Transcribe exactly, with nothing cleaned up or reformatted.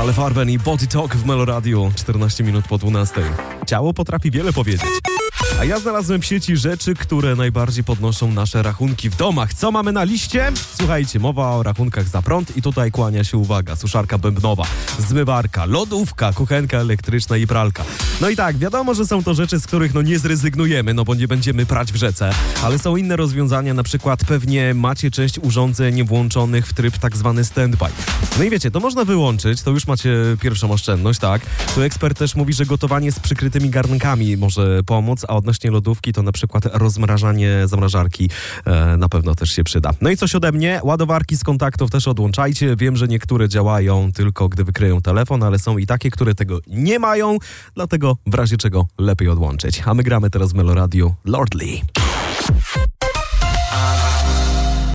Ale Farben i Body Talk w Meloradiu, czternaście minut po dwunastej. Ciało potrafi wiele powiedzieć. A ja znalazłem w sieci rzeczy, które najbardziej podnoszą nasze rachunki w domach. Co mamy na liście? Słuchajcie, mowa o rachunkach za prąd i tutaj kłania się uwaga. Suszarka bębnowa, zmywarka, lodówka, kuchenka elektryczna i pralka. No i tak, wiadomo, że są to rzeczy, z których no nie zrezygnujemy, no bo nie będziemy prać w rzece. Ale są inne rozwiązania, na przykład pewnie macie część urządzeń włączonych w tryb tak zwany standby. No i wiecie, to można wyłączyć, to już macie pierwszą oszczędność, tak? Tu ekspert też mówi, że gotowanie z przykrytymi garnkami może pomóc, a odnośnie lodówki to na przykład rozmrażanie zamrażarki e, na pewno też się przyda. No i coś ode mnie, ładowarki z kontaktów też odłączajcie. Wiem, że niektóre działają tylko gdy wykryją telefon, ale są i takie, które tego nie mają, dlatego w razie czego lepiej odłączyć. A my gramy teraz w Meloradiu Lord Lee.